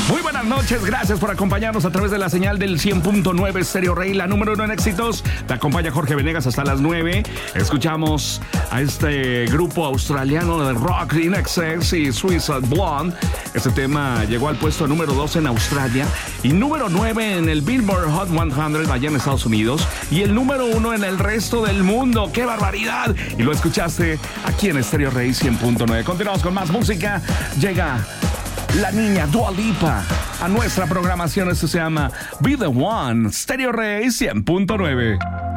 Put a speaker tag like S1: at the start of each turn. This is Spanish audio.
S1: Muy buenas noches, gracias por acompañarnos a través de la señal del 100.9 Stereo Rey, la número 1 en éxitos. Te acompaña Jorge Venegas hasta las 9. Escuchamos a este grupo australiano de rock In Excess y Suicide Blonde. Este tema llegó al puesto número 2 en Australia y número 9 en el Billboard Hot 100 allá en Estados Unidos y el número 1 en el resto del mundo. ¡Qué barbaridad! Y lo escuchaste aquí en Stereo Rey 100.9. Continuamos con más música. Llega la niña Dua Lipa a nuestra programación. Esto se llama Be The One, Stereo Rey 100.9.